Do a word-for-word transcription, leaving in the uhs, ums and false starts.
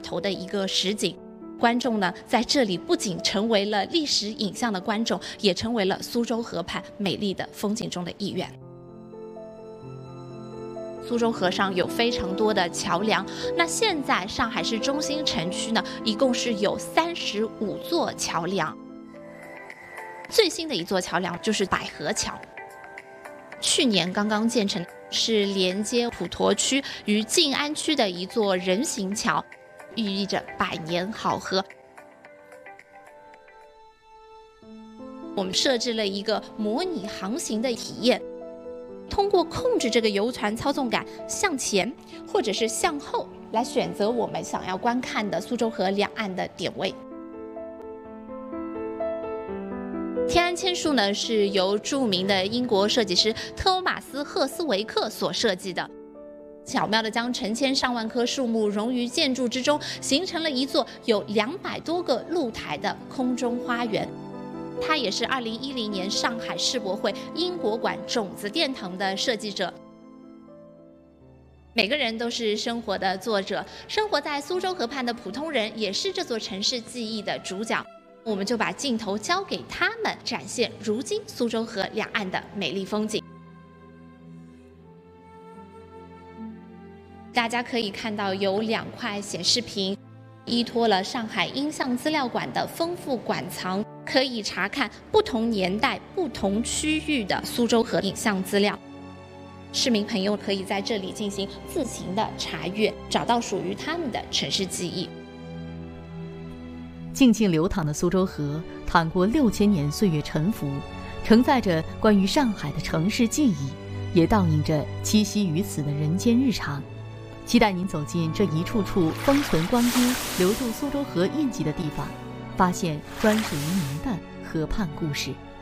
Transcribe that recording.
头的一个实景。观众呢，在这里不仅成为了历史影像的观众，也成为了苏州河畔美丽的风景中的一员。苏州河上有非常多的桥梁，那现在上海市中心城区呢，一共是有三十五座桥梁。最新的一座桥梁就是百合桥，去年刚刚建成，是连接普陀区与静安区的一座人行桥，寓意着百年好合。我们设置了一个模拟航行的体验，通过控制这个游船操纵杆向前或者是向后，来选择我们想要观看的苏州河两岸的点位。天安千树呢，是由著名的英国设计师特欧马斯·赫斯维克所设计的，巧妙地将成千上万棵树木融于建筑之中，形成了一座有两百多个露台的空中花园。他也是二零一零年上海世博会英国馆种子殿堂的设计者。每个人都是生活的作者，生活在苏州河畔的普通人也是这座城市记忆的主角。我们就把镜头交给他们，展现如今苏州河两岸的美丽风景。大家可以看到有两块显示屏，依托了上海音像资料馆的丰富馆藏，可以查看不同年代、不同区域的苏州河影像资料。市民朋友可以在这里进行自行的查阅，找到属于他们的城市记忆。 静静流淌的苏州河，淌过六千年岁月沉浮，承载着关于上海的城市记忆，也倒映着栖息于此的人间日常。期待您走进这一处处封存光阴、留住苏州河印记的地方，发现专属于您的河畔故事。